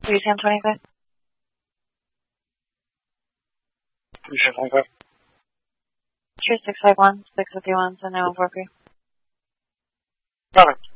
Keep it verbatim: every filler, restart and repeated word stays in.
Three ten twenty five. Three ten twenty five. Three six five one six fifty one seven nine one four three. Perfect.